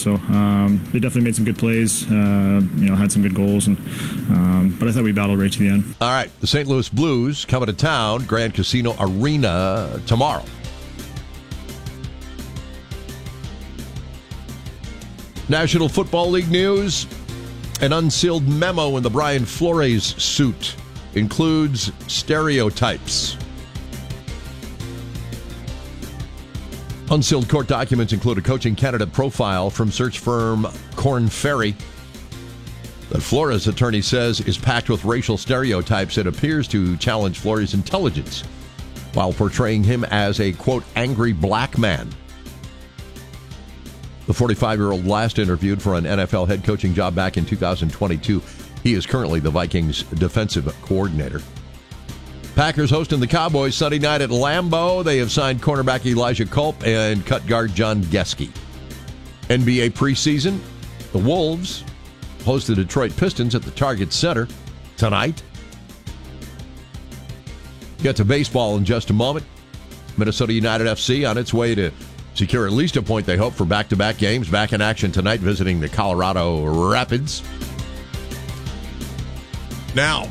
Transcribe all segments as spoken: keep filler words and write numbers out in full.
So um, they definitely made some good plays. Uh, you know, had some good goals, and um, but I thought we battled right to the end. All right, the Saint Louis Blues coming to town, Grand Casino Arena tomorrow. National Football League news. An unsealed memo in the Brian Flores suit includes stereotypes. Unsealed court documents include a coaching candidate profile from search firm Korn Ferry that Flores' attorney says is packed with racial stereotypes. It appears to challenge Flores' intelligence while portraying him as a, quote, angry black man. The forty-five-year-old last interviewed for an N F L head coaching job back in two thousand twenty-two. He is currently the Vikings' defensive coordinator. Packers hosting the Cowboys Sunday night at Lambeau. They have signed cornerback Elijah Culp and cut guard John Gesky. N B A preseason, the Wolves host the Detroit Pistons at the Target Center tonight. Get to baseball in just a moment. Minnesota United F C on its way to secure at least a point, they hope, for back-to-back games. Back in action tonight, visiting the Colorado Rapids. Now,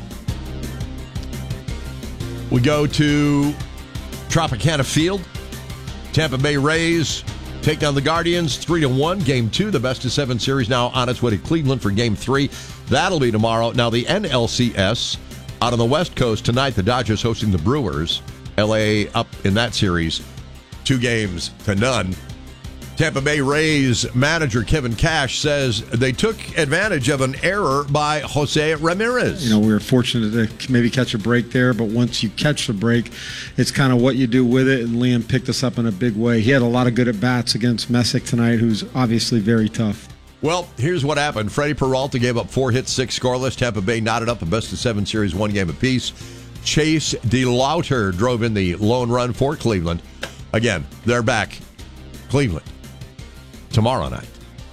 we go to Tropicana Field. Tampa Bay Rays take down the Guardians three to one. Game two, the best of seven series now on its way to Cleveland for game three. That'll be tomorrow. Now, the N L C S out on the West Coast tonight, the Dodgers hosting the Brewers. L A up in that series, two games to none. Tampa Bay Rays manager Kevin Cash says they took advantage of an error by Jose Ramirez. You know, we were fortunate to maybe catch a break there, but once you catch the break, it's kind of what you do with it, and Liam picked us up in a big way. He had a lot of good at-bats against Messick tonight, who's obviously very tough. Well, here's what happened. Freddie Peralta gave up four hits, six scoreless. Tampa Bay knotted up a best-of-seven series, one game apiece. Chase DeLauter drove in the lone run for Cleveland. Again, they're back. Cleveland. Tomorrow night.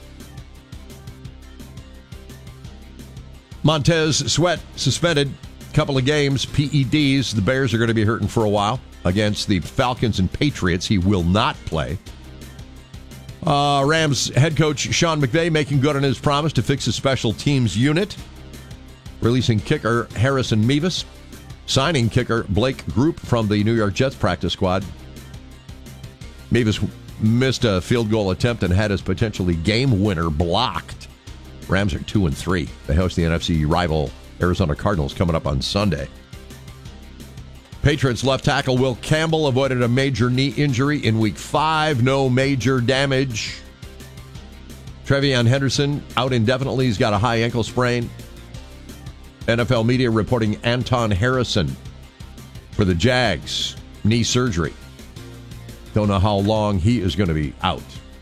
Montez Sweat suspended. Couple of games. P E Ds. The Bears are going to be hurting for a while against the Falcons and Patriots. He will not play. Uh, Rams head coach Sean McVay making good on his promise to fix his special teams unit. Releasing kicker Harrison Mevis. Signing kicker Blake Group from the New York Jets practice squad. Mevis missed a field goal attempt and had his potentially game winner blocked. Rams are two and three. They host the N F C rival Arizona Cardinals coming up on Sunday. Patriots left tackle Will Campbell avoided a major knee injury in week five. No major damage. Trevion Henderson out indefinitely. He's got a high ankle sprain. N F L media reporting Anton Harrison for the Jags. Knee surgery. Don't know how long he is going to be out.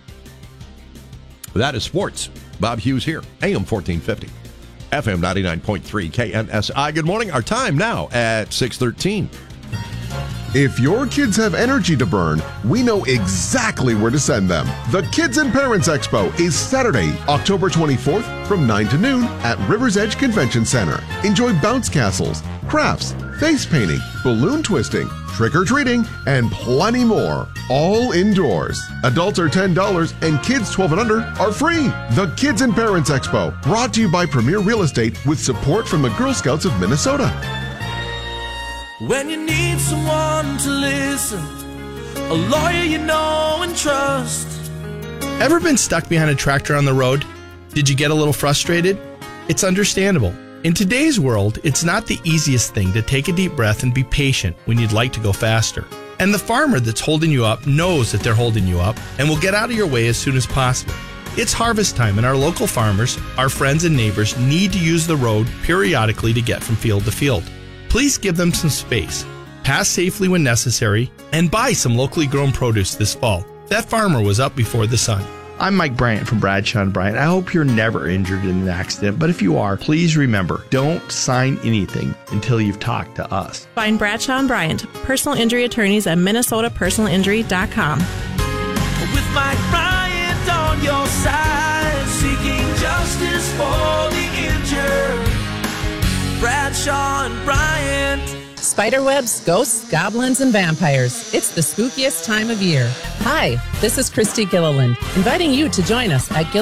That is sports. Bob Hughes here. A M fourteen fifty. F M ninety-nine point three K N S I. Good morning. Our time now at six thirteen. If your kids have energy to burn, we know exactly where to send them. The Kids and Parents Expo is Saturday, October twenty-fourth from nine to noon at River's Edge Convention Center. Enjoy bounce castles, crafts, face painting, balloon twisting, trick-or-treating, and plenty more. All indoors. Adults are ten dollars and kids twelve and under are free. The Kids and Parents Expo, brought to you by Premier Real Estate with support from the Girl Scouts of Minnesota. When you need someone to listen, a lawyer you know and trust. Ever been stuck behind a tractor on the road? Did you get a little frustrated? It's understandable. In today's world, it's not the easiest thing to take a deep breath and be patient when you'd like to go faster. And the farmer that's holding you up knows that they're holding you up and will get out of your way as soon as possible. It's harvest time, and our local farmers, our friends and neighbors, need to use the road periodically to get from field to field. Please give them some space, pass safely when necessary, and buy some locally grown produce this fall. That farmer was up before the sun. I'm Mike Bryant from Bradshaw and Bryant. I hope you're never injured in an accident, but if you are, please remember, don't sign anything until you've talked to us. Find Bradshaw and Bryant, personal injury attorneys at minnesota personal injury dot com. With Mike Bryant on your side, seeking justice for the injured. Bradshaw and Bryant. Spiderwebs, ghosts, goblins, and vampires. It's the spookiest time of year. Hi, this is Christy Gilliland, inviting you to join us at Gill-